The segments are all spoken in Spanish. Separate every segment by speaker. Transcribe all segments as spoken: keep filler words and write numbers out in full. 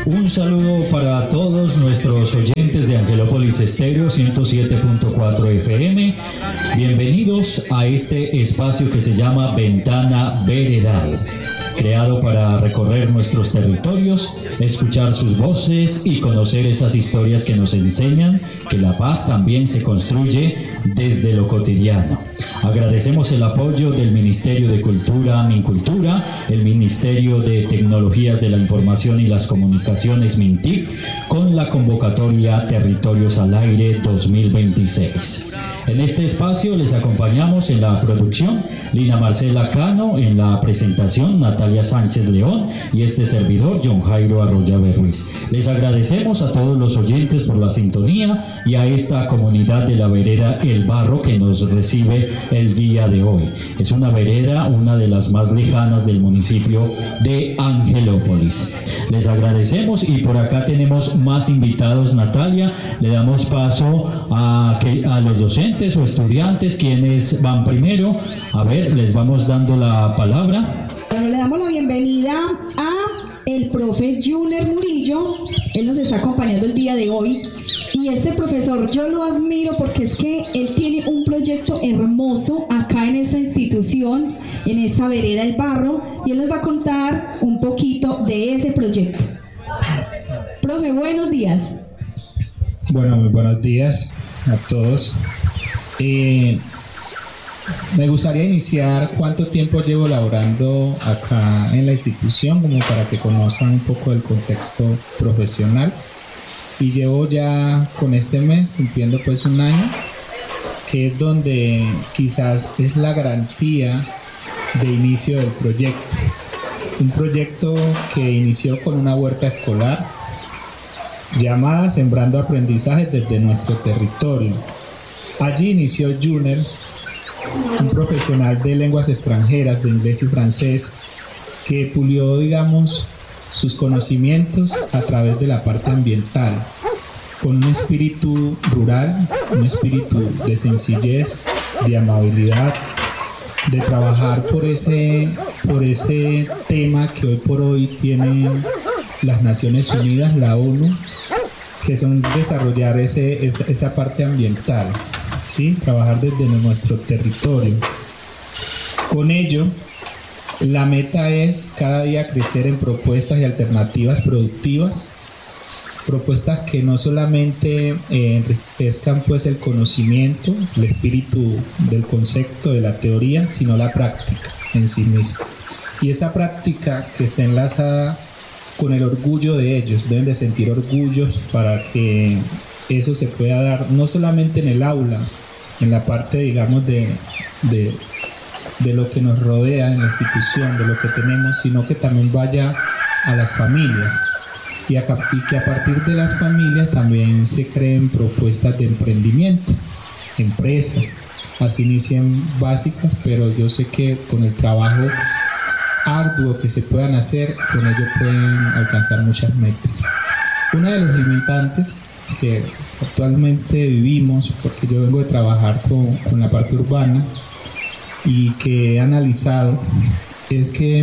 Speaker 1: Un saludo para todos nuestros oyentes de Angelópolis Estéreo ciento siete punto cuatro F M. Bienvenidos a este espacio que se llama Ventana Veredal, creado para recorrer nuestros territorios, escuchar sus voces y conocer esas historias que nos enseñan que la paz también se construye desde lo cotidiano. Agradecemos el apoyo del Ministerio de Cultura, Mincultura, el Ministerio de Tecnologías de la Información y las Comunicaciones, MINTIC, con la convocatoria Territorios al Aire dos mil veintiséis. En este espacio les acompañamos en la producción Lina Marcela Cano, en la presentación Natalia Sánchez León y este servidor John Jairo Arroyave Ruiz. Les agradecemos a todos los oyentes por la sintonía y a esta comunidad de la vereda El Barro que nos recibe el día de hoy. Es una vereda, una de las más lejanas del municipio de Angelópolis. Les agradecemos y por acá tenemos más invitados. Natalia, le damos paso a, que, a los docentes o estudiantes, quienes van primero. A ver, les vamos dando la palabra.
Speaker 2: Bueno, le damos la bienvenida a el profe Juner Murillo. Él nos está acompañando el día de hoy. Y este profesor yo lo admiro porque es que él tiene un proyecto hermoso acá en esta institución, en esta vereda El Barro, y él nos va a contar un poquito de ese proyecto. Profe, buenos días.
Speaker 3: Bueno, muy buenos días a todos. Eh, me gustaría iniciar cuánto tiempo llevo laborando acá en la institución, como para que conozcan un poco del contexto profesional. Y llevo ya con este mes cumpliendo pues un año, que es donde quizás es la garantía de inicio del proyecto. Un proyecto que inició con una huerta escolar llamada Sembrando Aprendizajes desde nuestro territorio. Allí inició Juner, un profesional de lenguas extranjeras, de inglés y francés, que pulió, digamos, sus conocimientos a través de la parte ambiental, con un espíritu rural, un espíritu de sencillez, de amabilidad, de trabajar por ese, por ese tema que hoy por hoy tienen las Naciones Unidas, la ONU, que son desarrollar ese, esa, esa parte ambiental, ¿sí? Trabajar desde nuestro territorio. Con ello, la meta es cada día crecer en propuestas y alternativas productivas, propuestas que no solamente eh, enriquezcan pues el conocimiento, el espíritu del concepto, de la teoría, sino la práctica en sí misma. Y esa práctica que está enlazada con el orgullo de ellos, deben de sentir orgullos para que eso se pueda dar no solamente en el aula, en la parte digamos de, de de lo que nos rodea en la institución, de lo que tenemos, sino que también vaya a las familias y, a, y que a partir de las familias también se creen propuestas de emprendimiento, empresas, así inicien básicas, pero yo sé que con el trabajo arduo que se puedan hacer, con ello pueden alcanzar muchas metas. Una de los limitantes que actualmente vivimos, porque yo vengo de trabajar con, con la parte urbana, y que he analizado, es que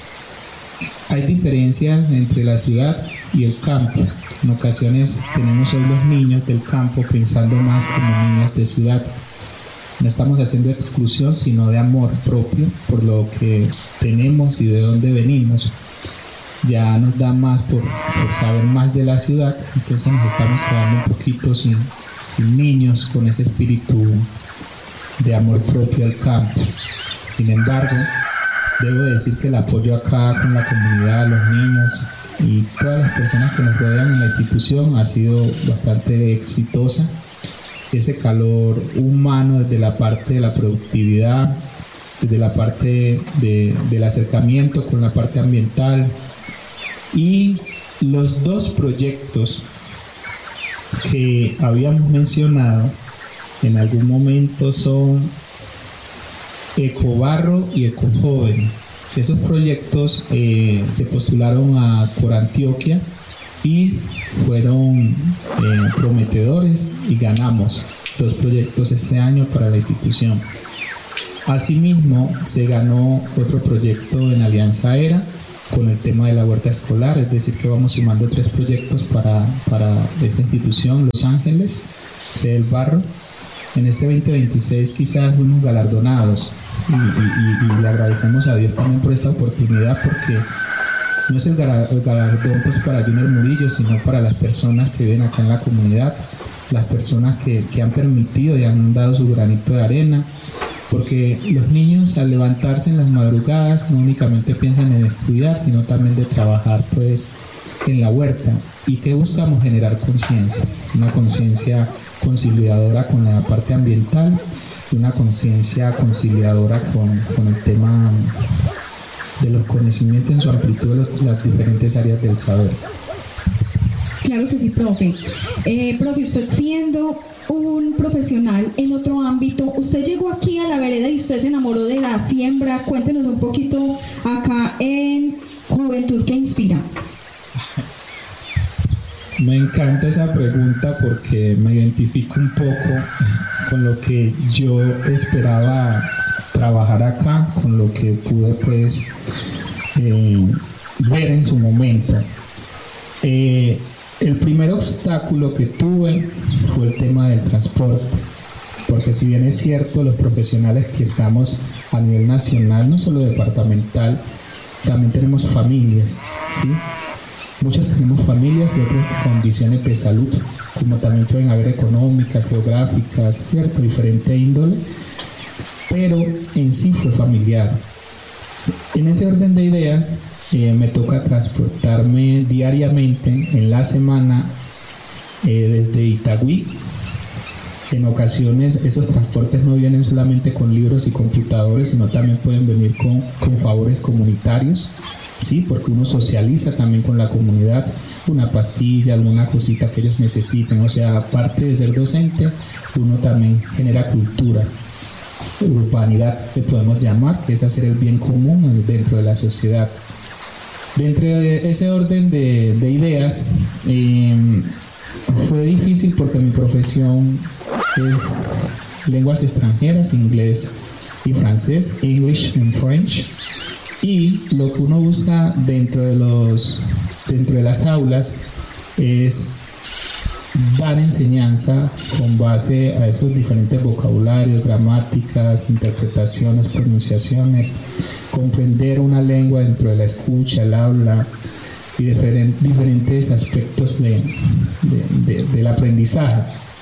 Speaker 3: hay diferencias entre la ciudad y el campo. En ocasiones tenemos hoy los niños del campo pensando más como niños de ciudad. No estamos haciendo exclusión, sino de amor propio por lo que tenemos y de dónde venimos. Ya nos da más por, por saber más de la ciudad, entonces nos estamos quedando un poquito sin, sin niños con ese espíritu de amor propio al campo. Sin embargo, debo decir que el apoyo acá con la comunidad, los niños y todas las personas que nos rodean en la institución ha sido bastante exitosa. Ese calor humano desde la parte de la productividad, desde la parte de, del acercamiento con la parte ambiental, y los dos proyectos que habíamos mencionado en algún momento son Ecobarro y Ecojoven. Esos proyectos eh, se postularon a Corantioquia y fueron eh, prometedores y ganamos dos proyectos este año para la institución. Asimismo, se ganó otro proyecto en Alianza Era con el tema de la huerta escolar, es decir, que vamos sumando tres proyectos para, para esta institución, Los Ángeles, C del Barro. En este veinte veintiséis quizás fuimos galardonados y, y, y, y le agradecemos a Dios también por esta oportunidad, porque no es el galardón pues para Junior Murillo, sino para las personas que viven acá en la comunidad, las personas que, que han permitido y han dado su granito de arena, porque los niños al levantarse en las madrugadas no únicamente piensan en estudiar, sino también de trabajar pues en la huerta. ¿Y qué buscamos? Generar conciencia, una conciencia conciliadora con la parte ambiental y una conciencia conciliadora con, con el tema de los conocimientos en su amplitud de los, las diferentes áreas del saber.
Speaker 2: Claro que sí, profe. Eh, profe, usted siendo un profesional en otro ámbito, usted llegó aquí a la vereda y usted se enamoró de la siembra. Cuéntenos un poquito acá en Juventud que Inspira.
Speaker 3: Me encanta esa pregunta porque me identifico un poco con lo que yo esperaba trabajar acá, con lo que pude pues eh, ver en su momento. Eh, el primer obstáculo que tuve fue el tema del transporte, porque si bien es cierto, los profesionales que estamos a nivel nacional, no solo departamental, también tenemos familias, ¿sí? Muchos tenemos familias de otras condiciones de salud, como también pueden haber económicas, geográficas, ¿cierto? Diferente índole, pero en sí fue familiar. En ese orden de ideas, eh, me toca transportarme diariamente en la semana eh, desde Itagüí. En ocasiones esos transportes no vienen solamente con libros y computadores, sino también pueden venir con, con favores comunitarios, ¿sí? Porque uno socializa también con la comunidad, una pastilla, alguna cosita que ellos necesiten. O sea, aparte de ser docente, uno también genera cultura, urbanidad que podemos llamar, que es hacer el bien común dentro de la sociedad. Dentro de ese orden de, de ideas, eh, fue difícil porque mi profesión es lenguas extranjeras, inglés y francés, English and French, y lo que uno busca dentro de los dentro de las aulas es dar enseñanza con base a esos diferentes vocabularios, gramáticas, interpretaciones, pronunciaciones, comprender una lengua dentro de la escucha, el habla y diferentes, diferentes aspectos de, de, de, del aprendizaje.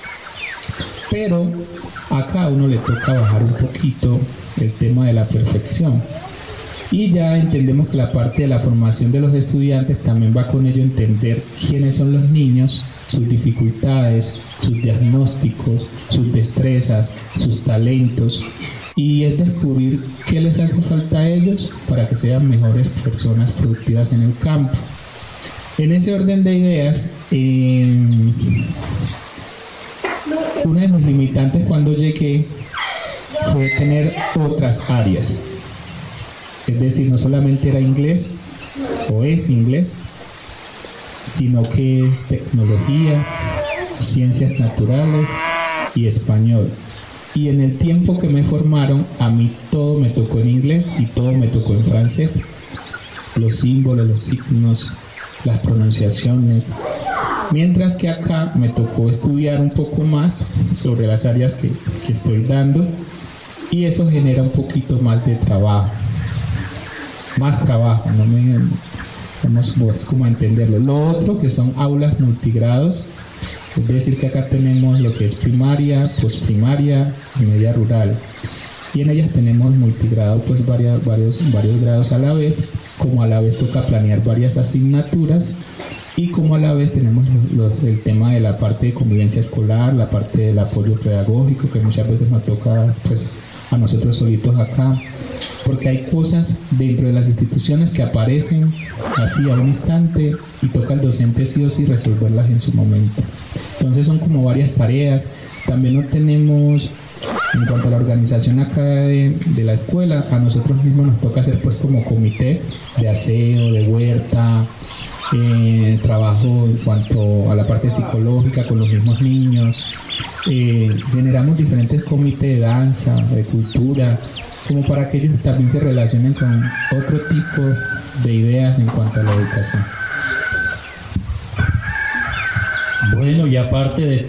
Speaker 3: Pero acá a uno le toca bajar un poquito el tema de la perfección. Y ya entendemos que la parte de la formación de los estudiantes también va con ello entender quiénes son los niños, sus dificultades, sus diagnósticos, sus destrezas, sus talentos, y es descubrir qué les hace falta a ellos para que sean mejores personas productivas en el campo. En ese orden de ideas, eh, una de los limitantes cuando llegué fue tener otras áreas. Es decir, no solamente era inglés o es inglés, sino que es tecnología, ciencias naturales y español. Y en el tiempo que me formaron, a mí todo me tocó en inglés y todo me tocó en francés. Los símbolos, los signos, las pronunciaciones. Mientras que acá me tocó estudiar un poco más sobre las áreas que, que estoy dando, y eso genera un poquito más de trabajo. Más trabajo, no me vamos pues, como a entenderlo. Lo otro que son aulas multigrados, es decir que acá tenemos lo que es primaria, posprimaria y media rural, y en ellas tenemos multigrado, pues varias, varios, varios grados a la vez, como a la vez toca planear varias asignaturas, y como a la vez tenemos lo, lo, el tema de la parte de convivencia escolar, la parte del apoyo pedagógico, que muchas veces nos toca pues a nosotros solitos acá, porque hay cosas dentro de las instituciones que aparecen así a un instante y toca al docente sí o sí resolverlas en su momento. Entonces son como varias tareas. También no tenemos, en cuanto a la organización acá de, de la escuela, a nosotros mismos nos toca hacer pues como comités de aseo, de huerta, eh, trabajo en cuanto a la parte psicológica con los mismos niños. Eh, generamos diferentes comités de danza, de cultura, como para que ellos también se relacionen con otro tipo de ideas en cuanto a la educación.
Speaker 1: Bueno, y aparte de